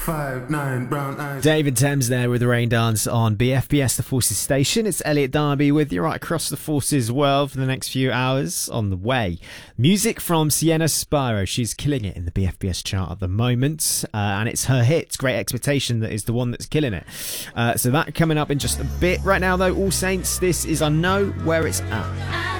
5'9" brown eyes. David Thames there with the Rain Dance on BFBS The Forces station. It's Elliot Darby with you right across the Forces world for the next few hours on the way. Music from Sienna Spiro. She's killing it in the BFBS chart at the moment, and it's her hit Great Expectation that is the one that's killing it. So that coming up in just a bit. Right now though, All Saints, this is I Know Where It's At.